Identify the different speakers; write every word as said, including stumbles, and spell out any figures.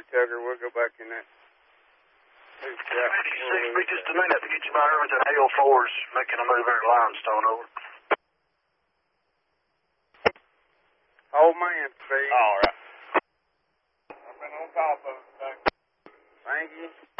Speaker 1: here, Tucker. We'll go back in that.
Speaker 2: fifty-six, be just a minute to get you by Irvington L fours making a move there at Limestone, over.
Speaker 1: Old man speed.
Speaker 3: All right.
Speaker 1: I've been on top of it. Thank you.